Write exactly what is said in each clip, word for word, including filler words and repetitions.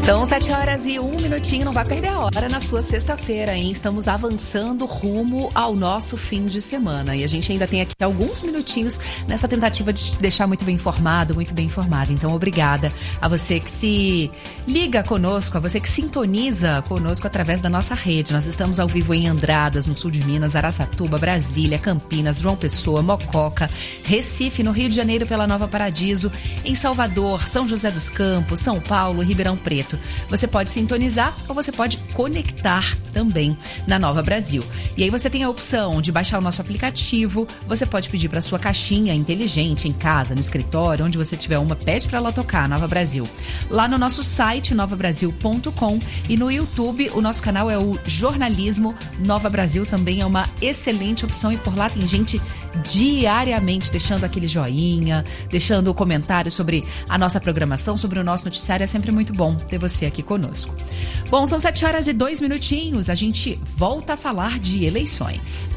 São sete horas e um minutinho, não vai perder a hora na sua sexta-feira, hein? Estamos avançando rumo ao nosso fim de semana e a gente ainda tem aqui alguns minutinhos nessa tentativa de te deixar muito bem informado, muito bem informado. Então, obrigada a você que se liga conosco, a você que sintoniza conosco através da nossa rede. Nós estamos ao vivo em Andradas, no sul de Minas, Araçatuba, Brasília, Campinas, João Pessoa, Mococa, Recife, no Rio de Janeiro pela Nova Paradiso, em Salvador, São José dos Campos, São Paulo, Ribeirão Preto. Você pode sintonizar ou você pode conectar também na Nova Brasil. E aí você tem a opção de baixar o nosso aplicativo, você pode pedir para sua caixinha inteligente em casa, no escritório, onde você tiver uma, pede para ela tocar, Nova Brasil. Lá no nosso site, nova brasil ponto com, e no YouTube, o nosso canal é o Jornalismo Nova Brasil, também é uma excelente opção e por lá tem gente diariamente deixando aquele joinha, deixando o comentário sobre a nossa programação, sobre o nosso noticiário. É sempre muito bom ter você aqui conosco. Bom, são sete horas e dois minutinhos. A gente volta a falar de eleições.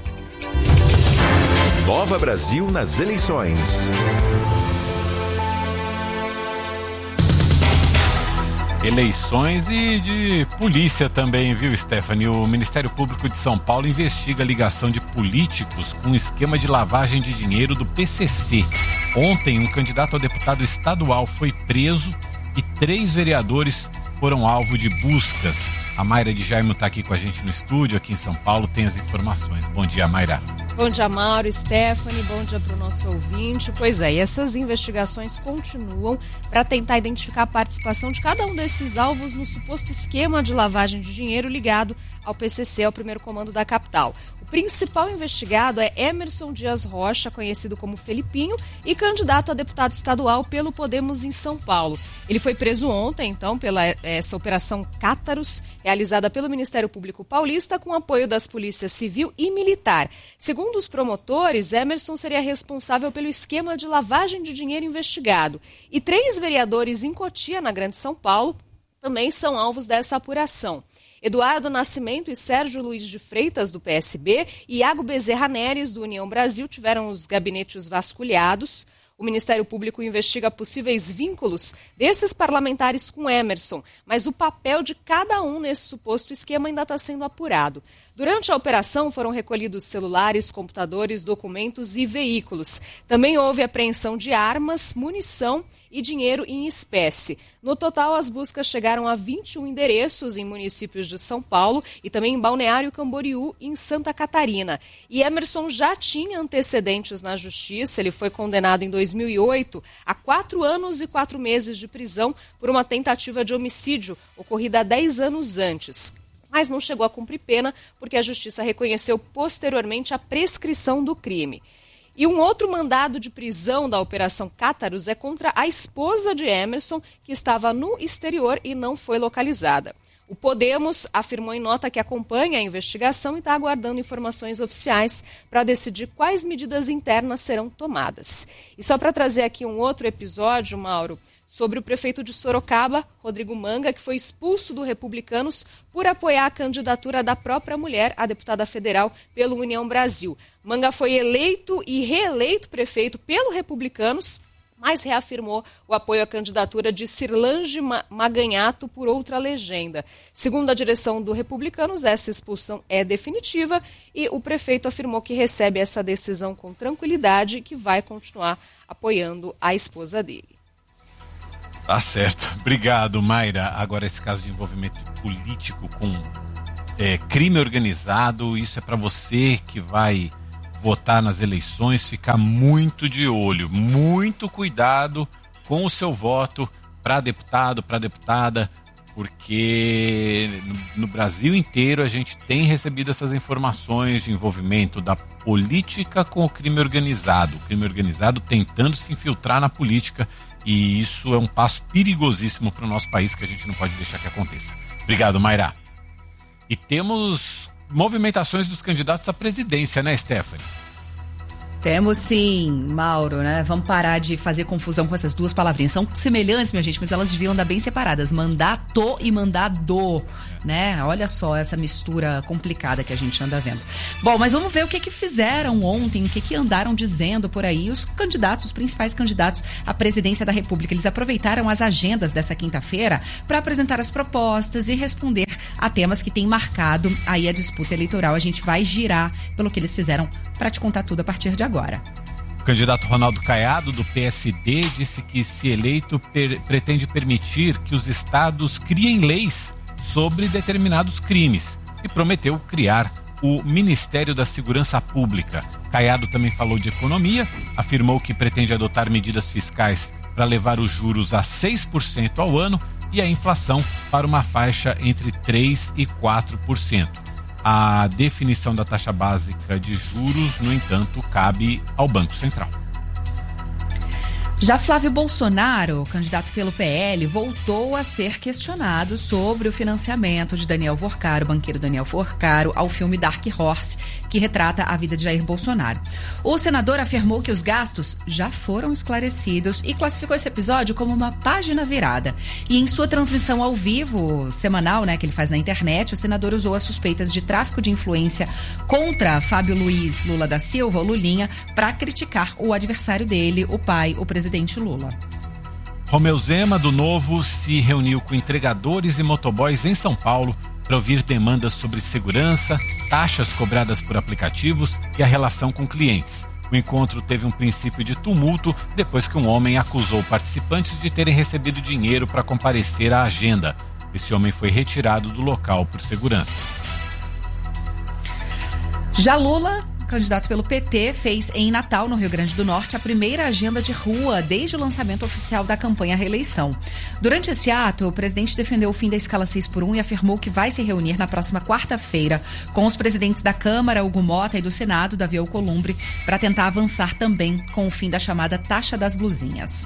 Nova Brasil nas eleições. Eleições e de polícia também, viu, Stephanie? O Ministério Público de São Paulo investiga a ligação de políticos com um esquema de lavagem de dinheiro do P C C. Ontem, um candidato a deputado estadual foi preso e três vereadores foram alvo de buscas. A Mayra de Jaime está aqui com a gente no estúdio, aqui em São Paulo, tem as informações. Bom dia, Mayra. Bom dia, Mauro, Stephanie, bom dia para o nosso ouvinte. Pois é, e essas investigações continuam para tentar identificar a participação de cada um desses alvos no suposto esquema de lavagem de dinheiro ligado ao P C C, ao primeiro comando da capital. O principal investigado é Emerson Dias Rocha, conhecido como Felipinho, e candidato a deputado estadual pelo Podemos em São Paulo. Ele foi preso ontem, então, pela essa operação Cátaros, realizada pelo Ministério Público Paulista com apoio das polícias civil e militar. Segundo os promotores, Emerson seria responsável pelo esquema de lavagem de dinheiro investigado. E três vereadores em Cotia, na Grande São Paulo, também são alvos dessa apuração. Eduardo Nascimento e Sérgio Luiz de Freitas, do P S B, e Iago Bezerra Neres, do União Brasil, tiveram os gabinetes vasculhados. O Ministério Público investiga possíveis vínculos desses parlamentares com Emerson, mas o papel de cada um nesse suposto esquema ainda está sendo apurado. Durante a operação foram recolhidos celulares, computadores, documentos e veículos. Também houve apreensão de armas, munição e dinheiro em espécie. No total, as buscas chegaram a vinte e um endereços em municípios de São Paulo e também em Balneário Camboriú e em Santa Catarina. E Emerson já tinha antecedentes na justiça. Ele foi condenado em dois mil e oito a quatro anos e quatro meses de prisão por uma tentativa de homicídio ocorrida há dez anos antes. Mas não chegou a cumprir pena porque a justiça reconheceu posteriormente a prescrição do crime. E um outro mandado de prisão da Operação Cátaros é contra a esposa de Emerson, que estava no exterior e não foi localizada. O Podemos afirmou em nota que acompanha a investigação e está aguardando informações oficiais para decidir quais medidas internas serão tomadas. E só para trazer aqui um outro episódio, Mauro, sobre o prefeito de Sorocaba, Rodrigo Manga, que foi expulso do Republicanos por apoiar a candidatura da própria mulher, a deputada federal pelo União Brasil. Manga foi eleito e reeleito prefeito pelo Republicanos, mas reafirmou o apoio à candidatura de Cirlange Maganhato por outra legenda. Segundo a direção do Republicanos, essa expulsão é definitiva e o prefeito afirmou que recebe essa decisão com tranquilidade e que vai continuar apoiando a esposa dele. Tá certo. Obrigado, Mayra. Agora, esse caso de envolvimento político com é, crime organizado, isso é para você que vai votar nas eleições, ficar muito de olho, muito cuidado com o seu voto para deputado, para deputada, porque no, no Brasil inteiro a gente tem recebido essas informações de envolvimento da política com o crime organizado, o crime organizado tentando se infiltrar na política. E isso é um passo perigosíssimo para o nosso país que a gente não pode deixar que aconteça. Obrigado, Mayra. E temos movimentações dos candidatos à presidência, né, Stephanie? Temos sim, Mauro, né? Vamos parar de fazer confusão com essas duas palavrinhas. São semelhantes, minha gente, mas elas deviam andar bem separadas. Mandato e mandado, né? Olha só essa mistura complicada que a gente anda vendo. Bom, mas vamos ver o que que fizeram ontem, o que que andaram dizendo por aí os candidatos, os principais candidatos à presidência da República. Eles aproveitaram as agendas dessa quinta-feira para apresentar as propostas e responder a temas que têm marcado aí a disputa eleitoral. A gente vai girar pelo que eles fizeram para te contar tudo a partir de agora. O candidato Ronaldo Caiado, do P S D, disse que, se eleito, per- pretende permitir que os estados criem leis sobre determinados crimes e prometeu criar o Ministério da Segurança Pública. Caiado também falou de economia, afirmou que pretende adotar medidas fiscais para levar os juros a seis por cento ao ano e a inflação para uma faixa entre três por cento e quatro por cento. A definição da taxa básica de juros, no entanto, cabe ao Banco Central. Já Flávio Bolsonaro, candidato pelo P L, voltou a ser questionado sobre o financiamento de Daniel Forcaro, banqueiro Daniel Forcaro, ao filme Dark Horse, que retrata a vida de Jair Bolsonaro. O senador afirmou que os gastos já foram esclarecidos e classificou esse episódio como uma página virada. E em sua transmissão ao vivo, semanal, né, que ele faz na internet, o senador usou as suspeitas de tráfico de influência contra Fábio Luiz Lula da Silva, o Lulinha, para criticar o adversário dele, o pai, o presidente Lula. Romeu Zema, do Novo, se reuniu com entregadores e motoboys em São Paulo para ouvir demandas sobre segurança, taxas cobradas por aplicativos e a relação com clientes. O encontro teve um princípio de tumulto depois que um homem acusou participantes de terem recebido dinheiro para comparecer à agenda. Esse homem foi retirado do local por segurança. Já Lula, candidato pelo P T, fez em Natal, no Rio Grande do Norte, a primeira agenda de rua desde o lançamento oficial da campanha à reeleição. Durante esse ato, o presidente defendeu o fim da escala seis por um e afirmou que vai se reunir na próxima quarta-feira com os presidentes da Câmara, Hugo Mota, e do Senado, Davi Alcolumbre, para tentar avançar também com o fim da chamada taxa das blusinhas.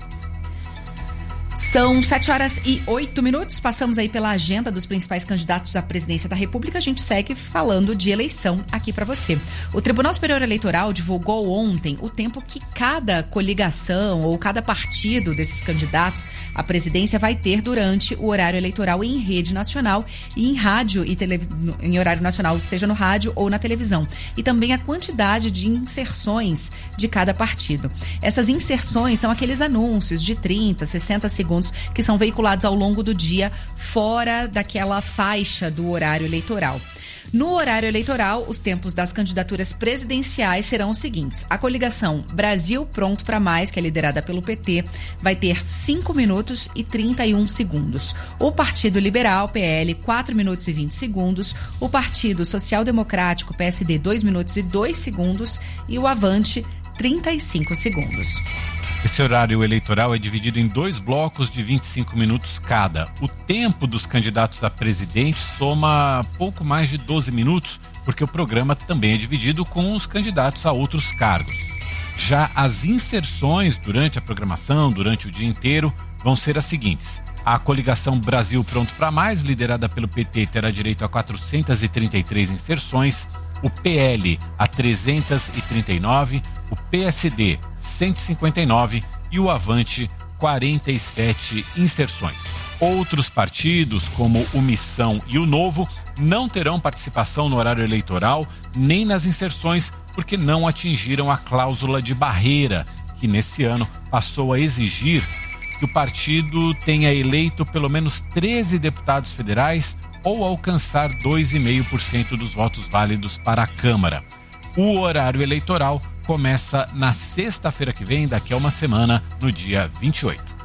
São sete horas e oito minutos, passamos aí pela agenda dos principais candidatos à presidência da República. A gente segue falando de eleição aqui para você. O Tribunal Superior Eleitoral divulgou ontem o tempo que cada coligação ou cada partido desses candidatos à presidência vai ter durante o horário eleitoral em rede nacional e em rádio e televis... em horário nacional, seja no rádio ou na televisão. E também a quantidade de inserções de cada partido. Essas inserções são aqueles anúncios de trinta, sessenta segundos que são veiculados ao longo do dia fora daquela faixa do horário eleitoral. No horário eleitoral, os tempos das candidaturas presidenciais serão os seguintes. A coligação Brasil Pronto para Mais, que é liderada pelo P T, vai ter cinco minutos e trinta e um segundos. O Partido Liberal, P L, quatro minutos e vinte segundos. O Partido Social Democrático, P S D, dois minutos e dois segundos. E o Avante, trinta e cinco segundos. Esse horário eleitoral é dividido em dois blocos de vinte e cinco minutos cada. O tempo dos candidatos a presidente soma pouco mais de doze minutos, porque o programa também é dividido com os candidatos a outros cargos. Já as inserções durante a programação, durante o dia inteiro, vão ser as seguintes. A coligação Brasil Pronto para Mais, liderada pelo P T, terá direito a quatrocentas e trinta e três inserções, o P L a trezentas e trinta e nove, o P S D cento e cinquenta e nove e o Avante quarenta e sete inserções. Outros partidos, como o Missão e o Novo, não terão participação no horário eleitoral nem nas inserções, porque não atingiram a cláusula de barreira, que nesse ano passou a exigir que o partido tenha eleito pelo menos treze deputados federais ou alcançar dois vírgula cinco por cento dos votos válidos para a Câmara. O horário eleitoral começa na sexta-feira que vem, daqui a uma semana, no dia vinte e oito.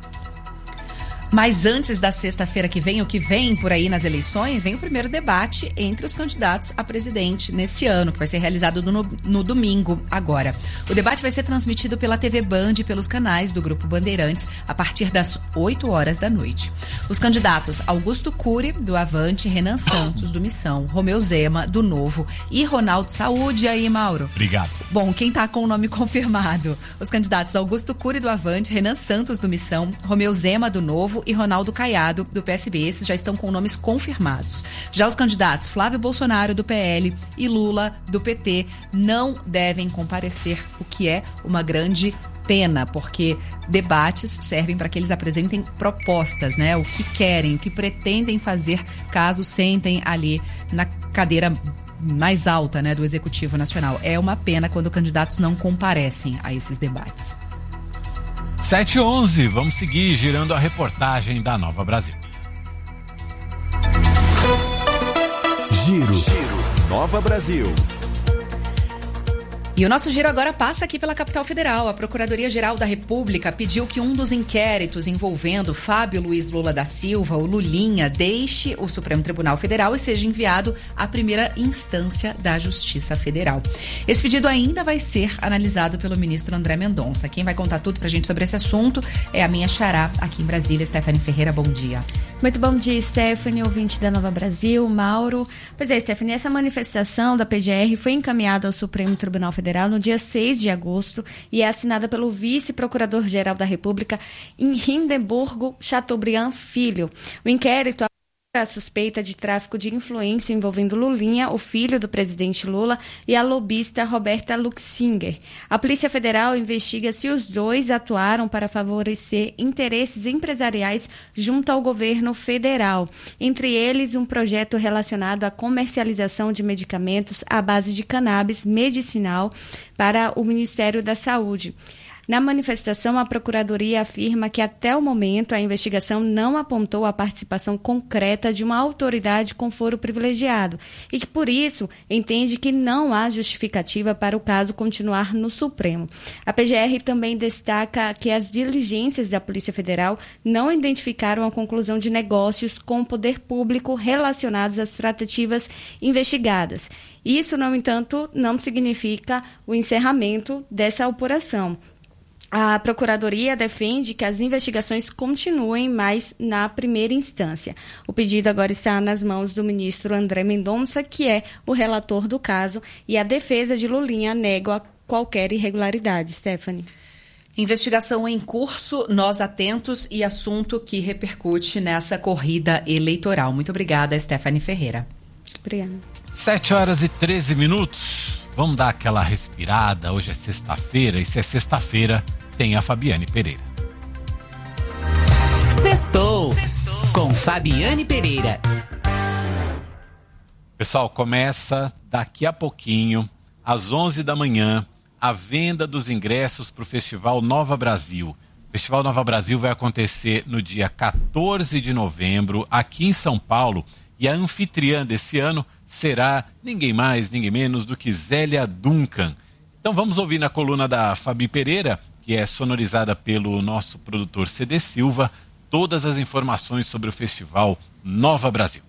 Mas antes da sexta-feira que vem, o que vem por aí nas eleições, vem o primeiro debate entre os candidatos a presidente nesse ano, que vai ser realizado no, no domingo agora. O debate vai ser transmitido pela T V Band e pelos canais do Grupo Bandeirantes a partir das oito horas da noite. Os candidatos Augusto Cury, do Avante, Renan Santos, do Missão, Romeu Zema, do Novo e Ronaldo Saúde. Aí, Mauro. Obrigado. Bom, quem tá com o nome confirmado? Os candidatos Augusto Cury, do Avante, Renan Santos, do Missão, Romeu Zema, do Novo Novo e Ronaldo Caiado, do P S B. Esses já estão com nomes confirmados. Já os candidatos Flávio Bolsonaro, do P L, e Lula, do P T, não devem comparecer, o que é uma grande pena, porque debates servem para que eles apresentem propostas, né? O que querem, o que pretendem fazer caso sentem ali na cadeira mais alta, né, do Executivo Nacional. É uma pena quando candidatos não comparecem a esses debates. sete e onze, vamos seguir girando a reportagem da Nova Brasil. Giro, Giro Nova Brasil. E o nosso giro agora passa aqui pela capital federal. A Procuradoria-Geral da República pediu que um dos inquéritos envolvendo Fábio Luiz Lula da Silva, o Lulinha, deixe o Supremo Tribunal Federal e seja enviado à primeira instância da Justiça Federal. Esse pedido ainda vai ser analisado pelo ministro André Mendonça. Quem vai contar tudo pra gente sobre esse assunto é a minha xará aqui em Brasília, Stephanie Ferreira. Bom dia. Muito bom dia, Stephanie, ouvinte da Nova Brasil, Mauro. Pois é, Stephanie, essa manifestação da P G R foi encaminhada ao Supremo Tribunal Federal no dia seis de agosto e é assinada pelo vice-procurador-geral da República, Hindenburgo Chateaubriand Filho. O inquérito a suspeita de tráfico de influência envolvendo Lulinha, o filho do presidente Lula, e a lobista Roberta Luxinger. A Polícia Federal investiga se os dois atuaram para favorecer interesses empresariais junto ao governo federal, entre eles um projeto relacionado à comercialização de medicamentos à base de cannabis medicinal para o Ministério da Saúde. Na manifestação, a Procuradoria afirma que, até o momento, a investigação não apontou a participação concreta de uma autoridade com foro privilegiado e que, por isso, entende que não há justificativa para o caso continuar no Supremo. A P G R também destaca que as diligências da Polícia Federal não identificaram a conclusão de negócios com o poder público relacionados às tratativas investigadas. Isso, no entanto, não significa o encerramento dessa apuração. A Procuradoria defende que as investigações continuem mais na primeira instância. O pedido agora está nas mãos do ministro André Mendonça, que é o relator do caso, e a defesa de Lulinha nega qualquer irregularidade. Stephanie. Investigação em curso, nós atentos e assunto que repercute nessa corrida eleitoral. Muito obrigada, Stephanie Ferreira. Obrigada. sete horas e treze minutos. Vamos dar aquela respirada. Hoje é sexta-feira e se é sexta-feira, tem a Fabiane Pereira. Sextou com Fabiane Pereira. Pessoal, começa daqui a pouquinho, às onze da manhã, a venda dos ingressos para o Festival Nova Brasil. O Festival Nova Brasil vai acontecer no dia quatorze de novembro, aqui em São Paulo, e a anfitriã desse ano será ninguém mais, ninguém menos do que Zélia Duncan. Então vamos ouvir na coluna da Fabi Pereira, que é sonorizada pelo nosso produtor C D Silva, todas as informações sobre o Festival Nova Brasil.